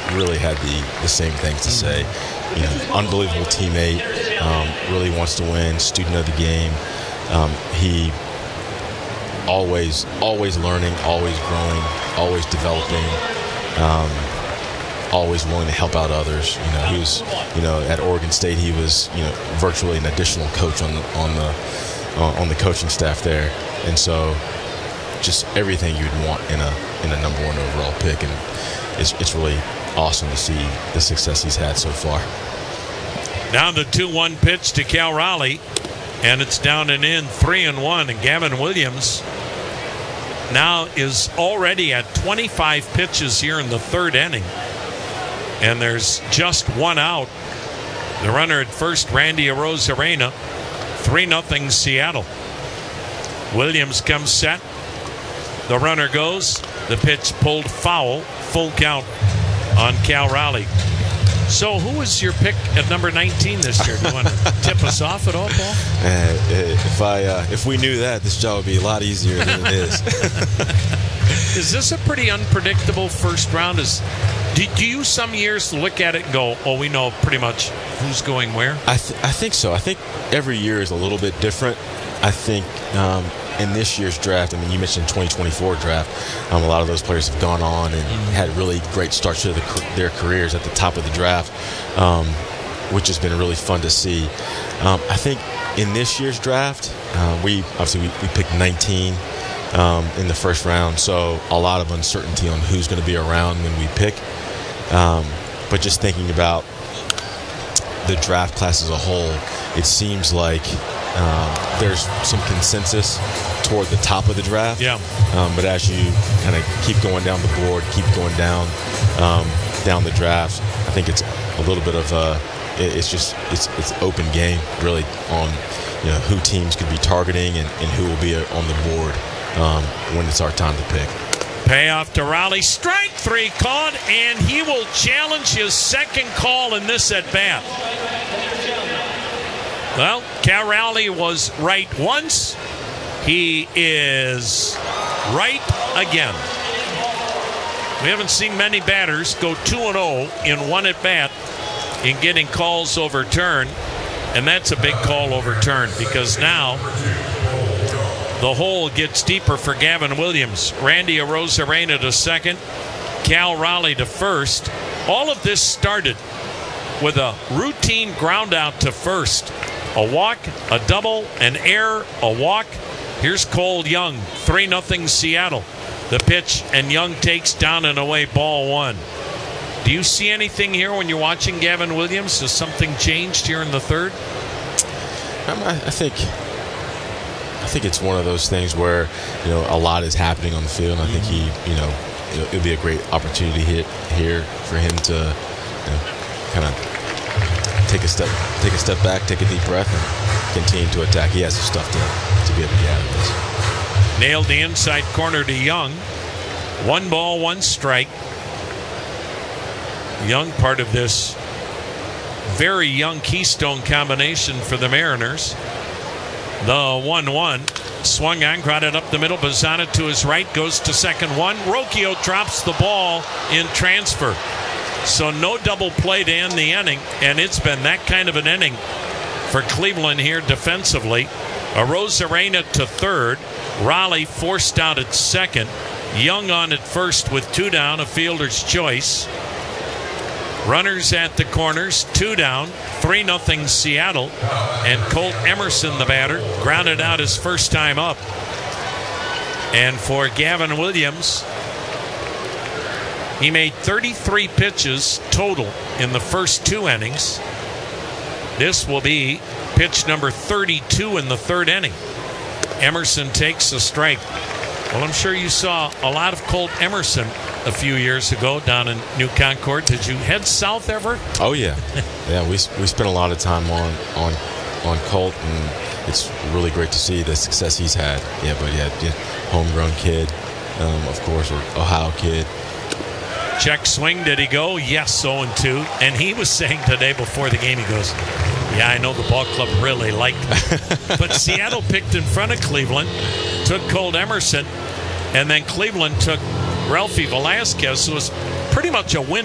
really had the same things to say. Unbelievable teammate, really wants to win, student of the game. He always learning, always growing, always developing, always willing to help out others. He was, at Oregon State, he was, virtually an additional coach on the coaching staff there, and so just everything you'd want in a number one overall pick, and it's really awesome to see the success he's had so far. Now the 2-1 pitch to Cal Raleigh, and it's down and in, 3-1, and Gavin Williams now is already at 25 pitches here in the third inning, and there's just one out. The runner at first, Randy Arozarena, 3-0 Seattle. Williams comes set. The runner goes. The pitch pulled foul. Full count on Cal Raleigh. So who was your pick at number 19 this year? Do you want to tip us off at all, Paul? If we knew that, this job would be a lot easier than it is. Is this a pretty unpredictable first round? Do you some years look at it and go, oh, we know pretty much who's going where? I think so. I think every year is a little bit different. I think in this year's draft, you mentioned 2024 draft, a lot of those players have gone on and had really great starts to their careers at the top of the draft, which has been really fun to see. I think in this year's draft, we picked 19 in the first round, so a lot of uncertainty on who's going to be around when we pick. But just thinking about the draft class as a whole, it seems like there's some consensus toward the top of the draft. Yeah. But as you kind of keep going down the board, keep going down the draft, I think it's a little bit of it's open game really on who teams could be targeting and who will be on the board when it's our time to pick. Payoff to Raleigh. Strike 3 called, and he will challenge his second call in this at bat. Well, Cal Raleigh was right once. He is right again. We haven't seen many batters go 2-0 in one at bat in getting calls overturned, and that's a big call overturned because now the hole gets deeper for Gavin Williams. Randy Arozarena to second, Cal Raleigh to first. All of this started with a routine ground out to first. A walk, a double, an error, a walk. Here's Cole Young, 3-0 Seattle. The pitch, and Young takes down and away, ball one. Do you see anything here when you're watching Gavin Williams? Has something changed here in the third? I think it's one of those things where a lot is happening on the field, and I think it'll be a great opportunity here for him to kind of take a step back, take a deep breath, and continue to attack. He has the stuff to be able to get out of this. Nailed the inside corner to Young. 1 ball, 1 strike. Young, part of this very young Keystone combination for the Mariners. The 1-1 swung on, grounded up the middle. Bazzana to his right, goes to second one. Rocchio drops the ball in transfer. So no double play to end the inning, and it's been that kind of an inning for Cleveland here defensively. Arozarena to third. Raleigh forced out at second. Young on at first with 2 down, a fielder's choice. Runners at the corners, 2 down, 3-0 Seattle. And Colt Emerson, the batter, grounded out his first time up. And for Gavin Williams, he made 33 pitches total in the first 2 innings. This will be pitch number 32 in the third inning. Emerson takes a strike. Well, I'm sure you saw a lot of Colt Emerson a few years ago down in New Concord. Did you head south ever? Oh, yeah. Yeah, we spent a lot of time on Colt, and it's really great to see the success he's had. Yeah, but homegrown kid, of course, or Ohio kid. Check swing, did he go? Yes, 0-2. And he was saying today before the game, he goes, yeah, I know the ball club really liked me. But Seattle picked in front of Cleveland, took Colt Emerson, and then Cleveland took Ralphie Velasquez, who was pretty much a win